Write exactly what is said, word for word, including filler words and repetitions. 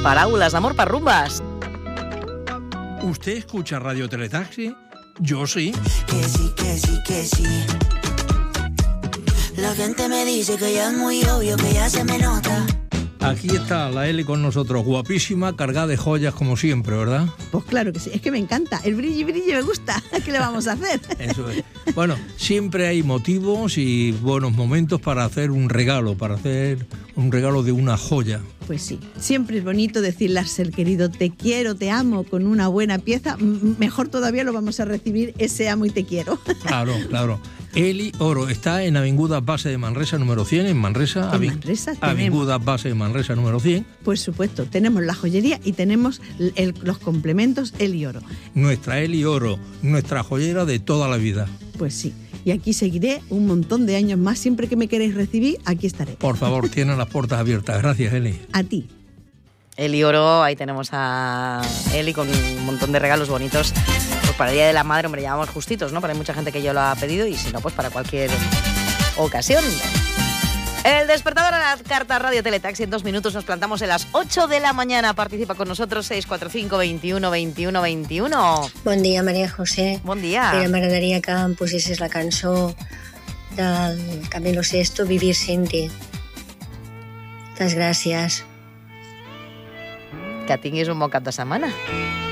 Paraules d'amor per rumbes. ¿Usted escucha Radio Teletaxi? Yo sí. Que sí, que sí, que sí. La gente me dice que ya es muy obvio, que ya se me nota. Aquí está la Eli con nosotros, guapísima, cargada de joyas como siempre, ¿verdad? Pues claro que sí, es que me encanta, el brilli brilli me gusta, ¿qué le vamos a hacer? Eso es. Bueno, siempre hay motivos y buenos momentos para hacer un regalo, para hacer un regalo de una joya. Pues sí, siempre es bonito decirle al ser querido te quiero, te amo con una buena pieza, M- mejor todavía lo vamos a recibir ese amo y te quiero. Claro, claro. Eli Oro está en Avinguda Base de Manresa número cien, en Manresa. En Manresa tenemos. Avinguda Base de Manresa número cien. Por supuesto, tenemos la joyería y tenemos el- los complementos Eli Oro. Nuestra Eli Oro, nuestra joyera de toda la vida. Pues sí, y aquí seguiré un montón de años más, siempre que me queréis recibir, aquí estaré. Por favor, tienen las puertas abiertas. Gracias, Eli. A ti. Eli Oro, ahí tenemos a Eli con un montón de regalos bonitos. Pues para el Día de la Madre, hombre, llevamos justitos, ¿no? Pero hay mucha gente que ya lo ha pedido y si no, pues para cualquier ocasión. El despertador a la carta Radio Teletaxi. En dos minutos nos plantamos en las ocho de la mañana. Participa con nosotros seis cuatro cinco, veintiuno, veintiuno, veintiuno. Bon dia, Maria José. Bon dia. Mira, m'agradaria que em posessis la cançó del Camilo Sesto, Vivir sin ti. Moltes gràcies. Que tinguis un bon cap de setmana.